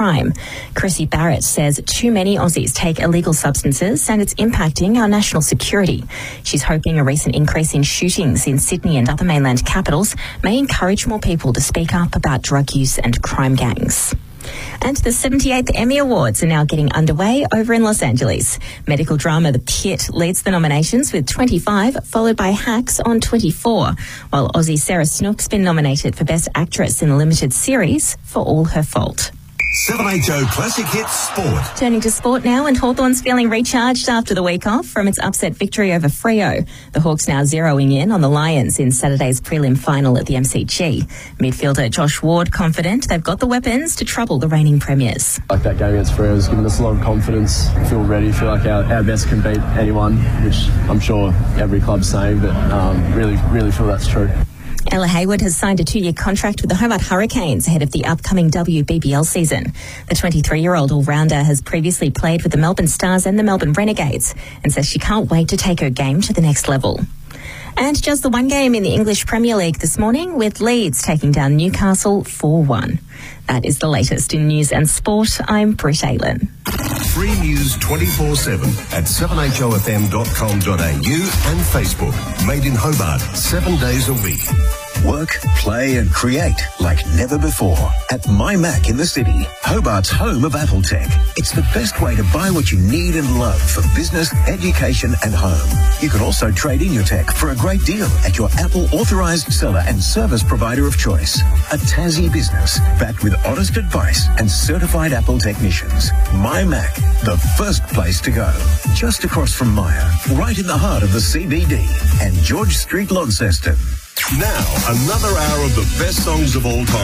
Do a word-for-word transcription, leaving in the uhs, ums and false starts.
crime. Chrissy Barrett says too many Aussies take illegal substances and it's impacting our national security. She's hoping a recent increase in shootings in Sydney and other mainland capitals may encourage more people to speak up about drug use and crime gangs. And the seventy-eighth Emmy Awards are now getting underway over in Los Angeles. Medical drama The Pit leads the nominations with twenty-five, followed by Hacks on twenty-four, while Aussie Sarah Snook's been nominated for Best Actress in a Limited Series for All Her Fault. seven H O Classic Hits Sport. Turning to sport now, and Hawthorn's feeling recharged after the week off from its upset victory over Freo. The Hawks now zeroing in on the Lions in Saturday's prelim final at the M C G. Midfielder Josh Ward confident they've got the weapons to trouble the reigning premiers. Like that game against Freo has given us a lot of confidence. Feel ready, feel like our, our best can beat anyone, which I'm sure every club's saying, but um, really, really feel that's true. Ella Hayward has signed a two-year contract with the Hobart Hurricanes ahead of the upcoming W B B L season. The twenty-three-year-old all-rounder has previously played with the Melbourne Stars and the Melbourne Renegades and says she can't wait to take her game to the next level. And just the one game in the English Premier League this morning, with Leeds taking down Newcastle four one. That is the latest in news and sport. I'm Britt Aylin. Free news twenty-four seven at seven h o f m dot com dot a u and Facebook. Made in Hobart, seven days a week. Work, play and create like never before at My Mac in the City, Hobart's home of Apple Tech. It's the best way to buy what you need and love for business, education and home. You can also trade in your tech for a great deal at your Apple authorised seller and service provider of choice. A Tassie business backed with honest advice and certified Apple technicians. My Mac, the first place to go. Just across from Myer, right in the heart of the C B D and George Street, Launceston. Now, another hour of the best songs of all time.